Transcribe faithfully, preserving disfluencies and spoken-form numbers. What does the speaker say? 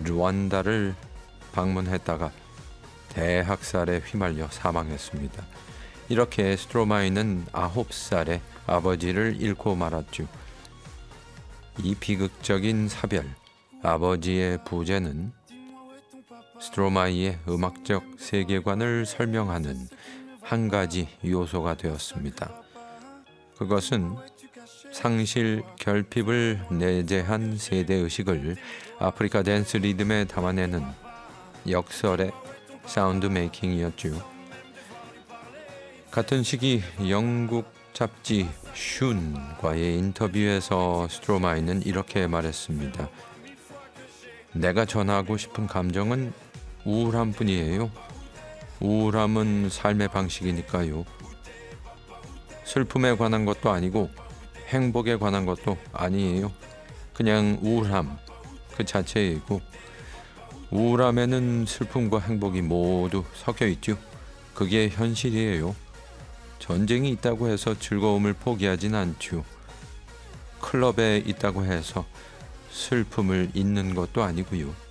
르완다를 방문했다가 대학살에 휘말려 사망했습니다. 이렇게 스트로마이는 아홉 살에 아버지를 잃고 말았죠. 이 비극적인 사별, 아버지의 부재는 스트로마이의 음악적 세계관을 설명하는 한 가지 요소가 되었습니다. 그것은 상실 결핍을 내재한 세대의식을 아프리카 댄스 리듬에 담아내는 역설의 사운드 메이킹이었죠. 같은 시기 영국 잡지 슌과의 인터뷰에서 스트로마이는 이렇게 말했습니다. 내가 전하고 싶은 감정은 우울함뿐이에요. 우울함은 삶의 방식이니까요. 슬픔에 관한 것도 아니고 행복에 관한 것도 아니에요. 그냥 우울함 그 자체이고, 우울함에는 슬픔과 행복이 모두 섞여 있죠. 그게 현실이에요. 전쟁이 있다고 해서 즐거움을 포기하진 않죠. 클럽에 있다고 해서 슬픔을 잊는 것도 아니고요.